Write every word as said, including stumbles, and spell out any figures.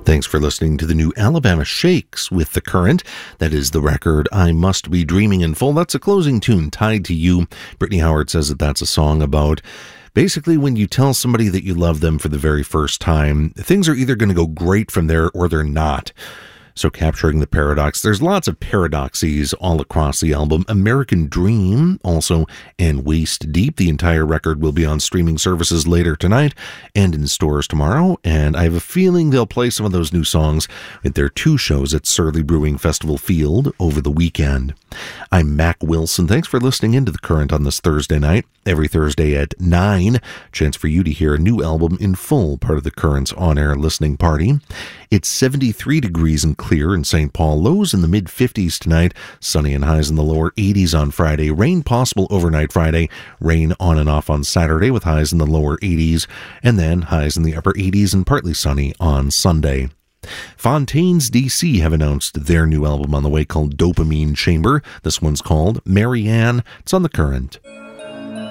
Thanks for listening to the new Alabama Shakes with The Current. That is the record I Must Be Dreaming in Full. That's a closing tune, Tied to You. Brittany Howard says that that's a song about basically when you tell somebody that you love them for the very first time, things are either going to go great from there or they're not. So capturing the paradox. There's lots of paradoxes all across the album. American Dream also, and Waist Deep. The entire record will be on streaming services later tonight and in stores tomorrow. And I have a feeling they'll play some of those new songs at their two shows at Surly Brewing Festival Field over the weekend. I'm Mac Wilson. Thanks for listening into The Current on this Thursday night. Every Thursday at nine, chance for you to hear a new album in full, part of The Current's on-air listening party. It's seventy-three degrees and clear in Saint Paul. Lows in the mid-fifties tonight. Sunny and highs in the lower eighties on Friday. Rain possible overnight Friday. Rain on and off on Saturday with highs in the lower eighties. And then highs in the upper eighties and partly sunny on Sunday. Fontaines D C have announced their new album on the way called Dopamine Chamber. This one's called Marianne. It's on The Current.